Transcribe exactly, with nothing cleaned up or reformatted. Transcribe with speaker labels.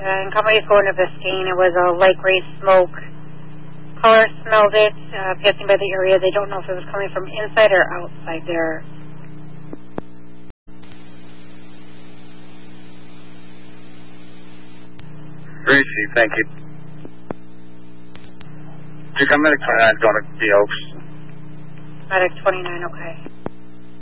Speaker 1: And company's going to Biscayne. It was a light gray smoke. Caller smelled it, uh, passing by the area. They don't know if it was coming from inside or outside there.
Speaker 2: Greasy, thank you. Chicken Medic twenty-nine going to the Oaks.
Speaker 1: Medic twenty-nine, okay.